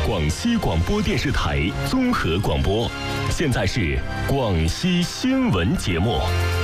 广西广播电视台综合广播。现在是广西新闻节目。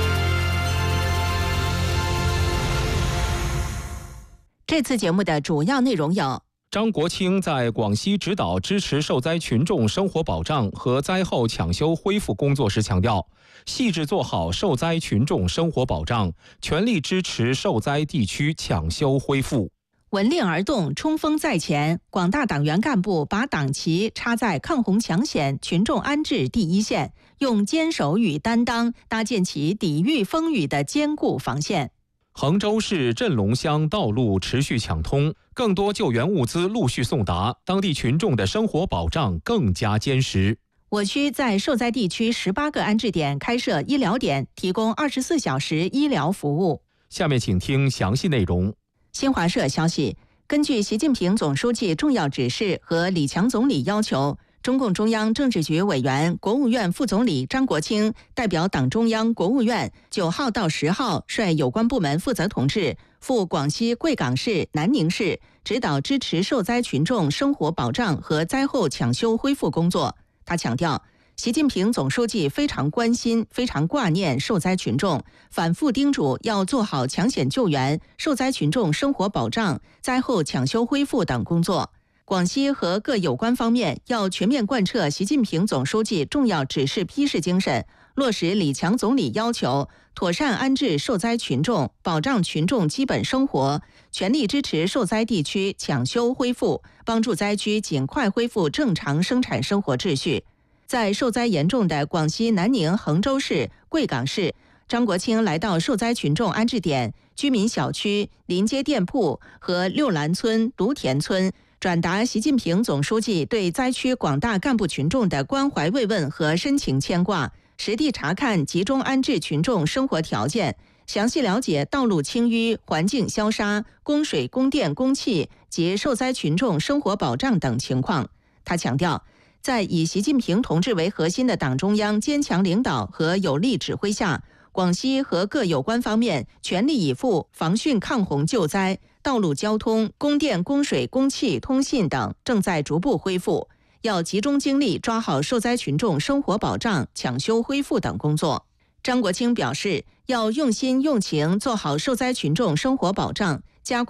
这次节目的主要内容有： 张国清在广西指导支持受灾群众生活保障和灾后抢修恢复工作时强调，细致做好受灾群众生活保障，全力支持受灾地区抢修恢复。 闻令而动，冲锋在前，广大党员干部把党旗插在抗洪抢险、群众安置第一线，用坚守与担当搭建起抵御风雨的坚固防线。 衡州市镇龙乡道路持续抢通，更多救援物资陆续送达，当地群众的生活保障更加坚实。 我区在受灾地区18个安置点开设医疗点，提供24小时医疗服务。 下面请听详细内容。 新华社消息，根据习近平总书记重要指示和李强总理要求，中共中央政治局委员、国务院副总理张国清代表党中央、国务院9号到10号率有关部门负责同志赴广西贵港市、南宁市，指导支持受灾群众生活保障和灾后抢修恢复工作。他强调，习近平总书记非常关心、非常挂念受灾群众，反复叮嘱要做好抢险救援、受灾群众生活保障、灾后抢修恢复等工作。广西和各有关方面要全面贯彻习近平总书记重要指示批示精神，落实李强总理要求，妥善安置受灾群众，保障群众基本生活，全力支持受灾地区抢修恢复，帮助灾区尽快恢复正常生产生活秩序。在受灾严重的广西南宁、衡州市、贵港市，张国清来到受灾群众安置点、居民小区、临街店铺和六兰村、芦田村，转达习近平总书记对灾区广大干部群众的关怀慰问和深情牵挂，实地查看集中安置群众生活条件，详细了解道路清淤、环境消杀、供水、供电、供气及受灾群众生活保障等情况。他强调，在以习近平同志为核心的党中央坚强领导和有力指挥下，广西和各有关方面全力以赴防汛抗洪救灾，道路交通、供电、供水、供气、通信等正在逐步恢复，要集中精力抓好受灾群众生活保障、抢修恢复等工作。张国清表示，要用心用情做好受灾群众生活保障，加快